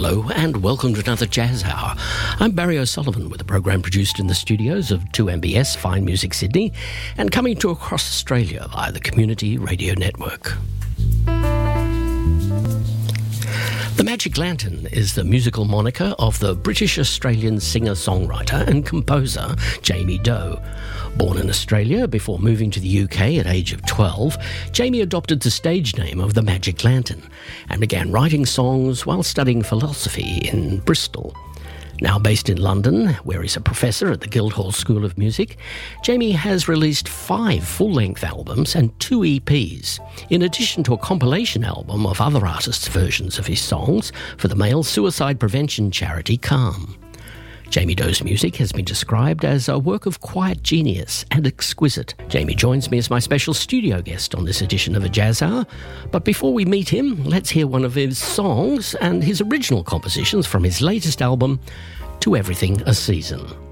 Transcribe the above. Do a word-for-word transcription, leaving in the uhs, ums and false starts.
Hello and welcome to another Jazz Hour. I'm Barry O'Sullivan with a program produced in the studios of two M B S Fine Music Sydney and coming to across Australia via the Community Radio Network. The Magic Lantern is the musical moniker of the British-Australian singer-songwriter and composer Jamie Doe. Born in Australia before moving to the U K at age of twelve, Jamie adopted the stage name of the Magic Lantern and began writing songs while studying philosophy in Bristol. Now based in London, where he's a professor at the Guildhall School of Music, Jamie has released five full-length albums and two E Ps, in addition to a compilation album of other artists' versions of his songs for the male suicide prevention charity Calm. Jamie Doe's music has been described as a work of quiet genius and exquisite. Jamie joins me as my special studio guest on this edition of A Jazz Hour. But before we meet him, let's hear one of his songs and his original compositions from his latest album, To Everything a Season.